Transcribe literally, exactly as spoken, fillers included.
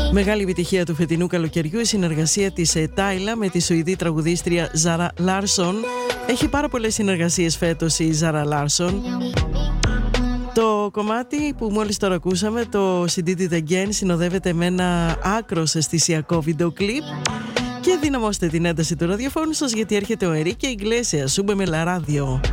Μεγάλη επιτυχία του φετινού καλοκαιριού η συνεργασία της Τάιλα με τη Σουηδή τραγουδίστρια Ζάρα Λάρσον. Έχει πάρα πολλές συνεργασίες φέτος η Ζάρα Λάρσον. Το κομμάτι που μόλις τώρα ακούσαμε, το She Did It Again, συνοδεύεται με ένα άκρος αισθησιακό βίντεο κλιπ. Και δυναμώστε την ένταση του ραδιοφώνου σας, γιατί έρχεται ο Enrique Iglesias, Súbeme la Radio.